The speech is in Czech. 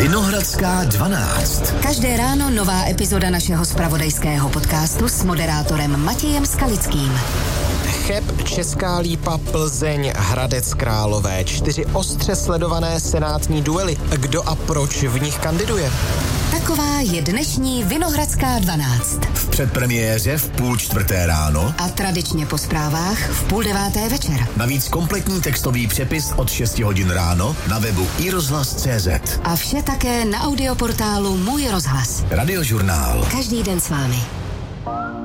Vinohradská 12. Každé ráno nová epizoda našeho zpravodajského podcastu s moderátorem Matějem Skalickým. Cheb, Česká Lípa, Plzeň, Hradec Králové. 4 ostře sledované senátní duely. Kdo a proč v nich kandiduje? Taková je dnešní Vinohradská 12. V předpremiéře v 3:30 ráno A tradičně po zprávách v 8:30 večer. navíc kompletní textový přepis od 6 hodin ráno na webu iRozhlas.cz. A vše také na audioportálu Můj rozhlas. Radiožurnál. Každý den s vámi.